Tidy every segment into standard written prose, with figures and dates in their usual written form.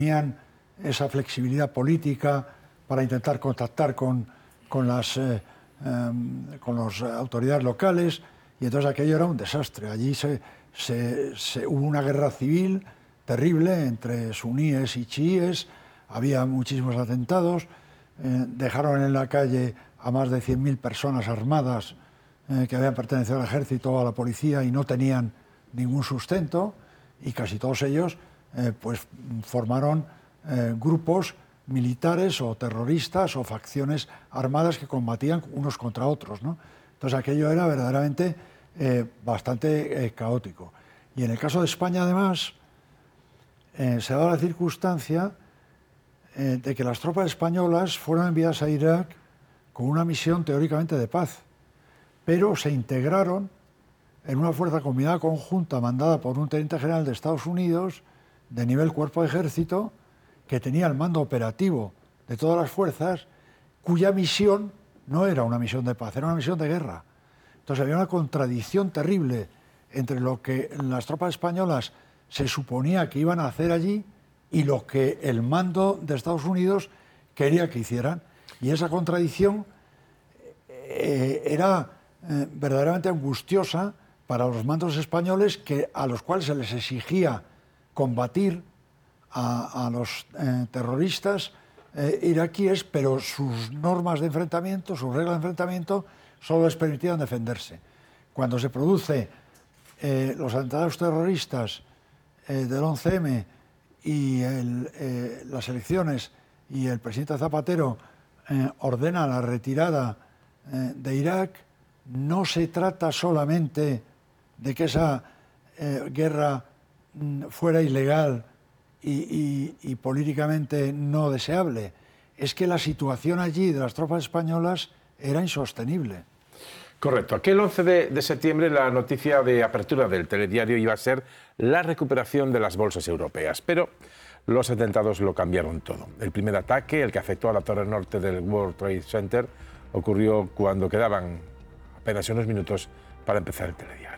tenían esa flexibilidad política para intentar contactar con las autoridades locales, y entonces aquello era un desastre. Allí hubo una guerra civil terrible entre suníes y chiíes, había muchísimos atentados, dejaron en la calle a más de 100.000 personas armadas que habían pertenecido al ejército o a la policía y no tenían ningún sustento, y casi todos ellos pues formaron grupos militares o terroristas o facciones armadas que combatían unos contra otros, ¿no? Entonces aquello era verdaderamente bastante caótico. Y en el caso de España, además, se ha dado la circunstancia de que las tropas españolas fueron enviadas a Irak con una misión teóricamente de paz, pero se integraron en una fuerza combinada conjunta mandada por un teniente general de Estados Unidos de nivel cuerpo de ejército, que tenía el mando operativo de todas las fuerzas, cuya misión no era una misión de paz, era una misión de guerra. Entonces había una contradicción terrible entre lo que las tropas españolas se suponía que iban a hacer allí y lo que el mando de Estados Unidos quería que hicieran. Y esa contradicción era verdaderamente angustiosa para los mandos españoles, a los cuales se les exigía combatir a los terroristas iraquíes, pero sus normas de enfrentamiento, sus reglas de enfrentamiento, solo les permitían defenderse. Cuando se produce los atentados terroristas del 11M y las elecciones, y el presidente Zapatero ordena la retirada de Irak, no se trata solamente de que esa guerra fuera ilegal y políticamente no deseable, es que la situación allí de las tropas españolas era insostenible. Correcto. Aquel 11 de septiembre la noticia de apertura del telediario iba a ser la recuperación de las bolsas europeas, pero los atentados lo cambiaron todo. El primer ataque, el que afectó a la torre norte del World Trade Center, ocurrió cuando quedaban apenas unos minutos para empezar el telediario.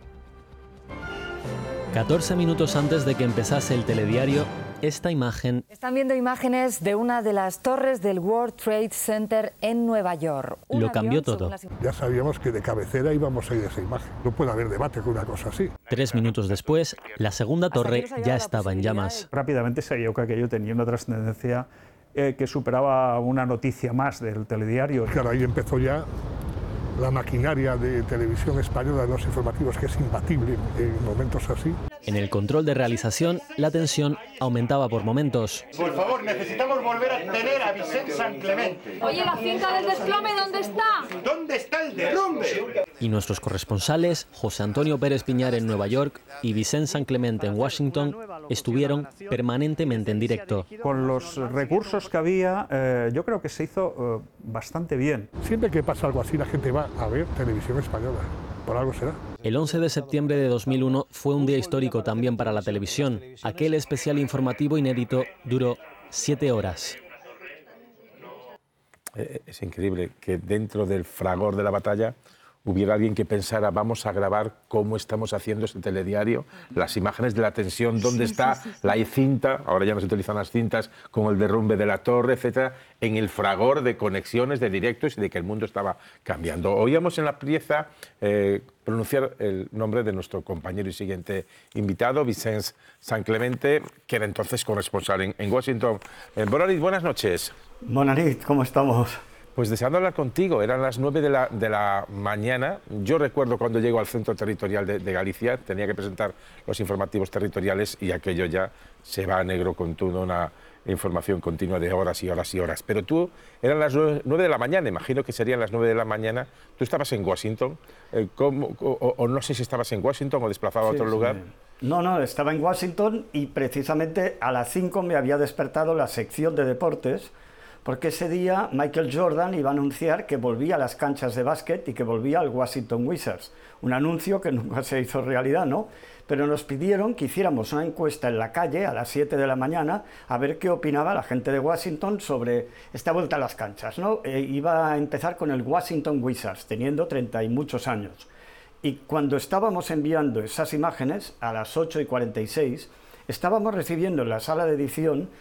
14 minutos antes de que empezase el telediario, esta imagen... Están viendo imágenes de una de las torres del World Trade Center en Nueva York. Lo cambió todo. Ya sabíamos que de cabecera íbamos a ir a esa imagen. No puede haber debate con una cosa así. 3 minutos después, la segunda torre ya estaba en llamas. Rápidamente se vio que aquello tenía una trascendencia que superaba una noticia más del telediario. Claro, ahí empezó ya la maquinaria de televisión española de los informativos, que es imbatible en momentos así. En el control de realización, la tensión aumentaba por momentos. Por favor, necesitamos volver a tener a Vicent Sanclemente. Oye, ¿la cinta del desplome dónde está? ¿Dónde está el derrumbe? Y nuestros corresponsales, José Antonio Pérez Piñar en Nueva York y Vicent Sanclemente en Washington, estuvieron permanentemente en directo. Con los recursos que había, yo creo que se hizo bastante bien. Siempre que pasa algo así, la gente va a ver televisión española. Por algo será. El 11 de septiembre de 2001 fue un día histórico también para la televisión. Aquel especial informativo inédito duró 7 horas. Es increíble que dentro del fragor de la batalla hubiera alguien que pensara, vamos a grabar cómo estamos haciendo este telediario, las imágenes de la tensión, dónde está la cinta, ahora ya no se utilizan las cintas, con el derrumbe de la torre, etcétera, en el fragor de conexiones, de directos y de que el mundo estaba cambiando. Oíamos en la pieza pronunciar el nombre de nuestro compañero y siguiente invitado, Vicent Sanclemente, que era entonces corresponsal en Washington. Bona nit, buenas noches. Bona nit, ¿cómo estamos? Pues deseando hablar contigo, eran las 9 de la mañana. Yo recuerdo cuando llego al Centro Territorial de Galicia, tenía que presentar los informativos territoriales y aquello ya se va a negro con toda una información continua de horas y horas y horas. Pero tú, eran las 9 de la mañana, imagino que serían las 9 de la mañana. Tú estabas en Washington, o no sé si estabas en Washington o desplazado a otro lugar. No, estaba en Washington y precisamente a las 5 me había despertado la sección de deportes, porque ese día Michael Jordan iba a anunciar que volvía a las canchas de básquet y que volvía al Washington Wizards. Un anuncio que nunca se hizo realidad, ¿no? Pero nos pidieron que hiciéramos una encuesta en la calle a las 7 de la mañana a ver qué opinaba la gente de Washington sobre esta vuelta a las canchas, ¿no? Iba a empezar con el Washington Wizards, teniendo 30 y muchos años. Y cuando estábamos enviando esas imágenes, a las 8:46, estábamos recibiendo en la sala de edición